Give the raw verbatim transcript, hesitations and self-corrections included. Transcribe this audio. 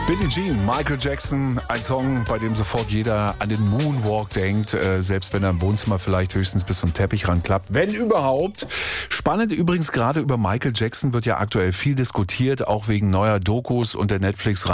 Billie Jean, Michael Jackson, ein Song, bei dem sofort jeder an den Moonwalk denkt, äh, selbst wenn er im Wohnzimmer vielleicht höchstens bis zum Teppich ranklappt, wenn überhaupt. Spannend übrigens, gerade über Michael Jackson wird ja aktuell viel diskutiert, auch wegen neuer Dokus und der Netflix